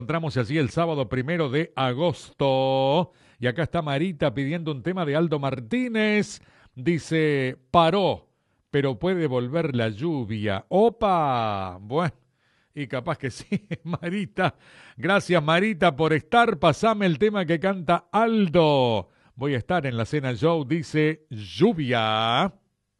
Encontramos así el sábado 1 de agosto. Y acá está Marita pidiendo un tema de Aldo Martínez. Dice, paró, pero puede volver la lluvia. ¡Opa! Bueno, y capaz que sí, Marita. Gracias, Marita, por estar. Pasame el tema que canta Aldo. Voy a estar en la cena show, dice Lluvia.